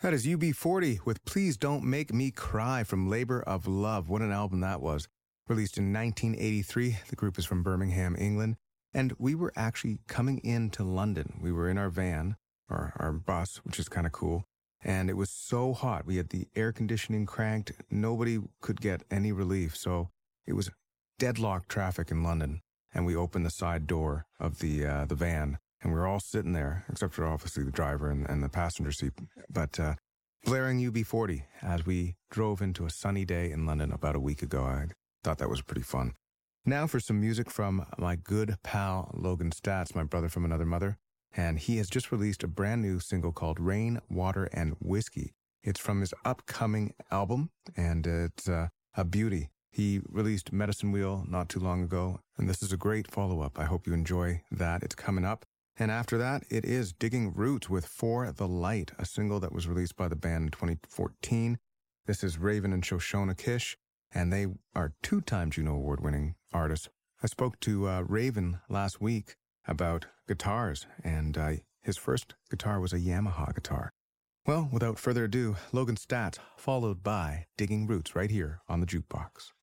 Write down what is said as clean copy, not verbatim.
That is UB40 with Please Don't Make Me Cry from Labor of Love. What an album that was. Released in 1983. The group is from Birmingham, England. And we were actually coming into London. We were in our van, or our bus, which is kind of cool. And it was so hot. We had the air conditioning cranked. Nobody could get any relief. So it was deadlocked traffic in London. And we opened the side door of the van. And we were all sitting there, except for obviously the driver and the passenger seat. But blaring UB40 as we drove into a sunny day in London about a week ago. I thought that was pretty fun. Now for some music from my good pal Logan Stats, my brother from another mother. And he has just released a brand new single called Rain, Water, and Whiskey. It's from his upcoming album, and it's a beauty. He released Medicine Wheel not too long ago, and this is a great follow-up. I hope you enjoy that. It's coming up. And after that, it is Digging Roots with For the Light, a single that was released by the band in 2014. This is Raven and Shoshona Kish, and they are two-time Juno Award-winning artists. I spoke to Raven last week about guitars, and his first guitar was a Yamaha guitar. Well, without further ado, Logan Stats, followed by Digging Roots right here on the Jukebox.